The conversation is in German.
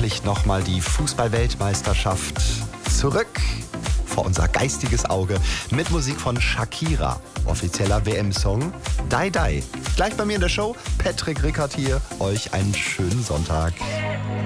endlich nochmal die Fußball-Weltmeisterschaft zurück vor unser geistiges Auge mit Musik von Shakira. Offizieller WM-Song Die Die. Gleich bei mir in der Show, Patrick Rickert hier. Euch einen schönen Sonntag.